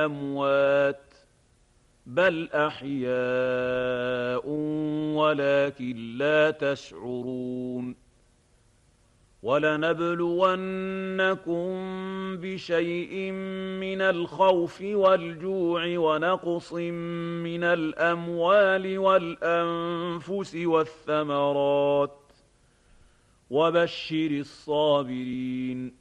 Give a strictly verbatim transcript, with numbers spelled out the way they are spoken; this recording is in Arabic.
أموات بل أحياء ولكن لا تشعرون ولنبلونكم بشيء من الخوف والجوع ونقص من الأموال والأنفس والثمرات وبشر الصابرين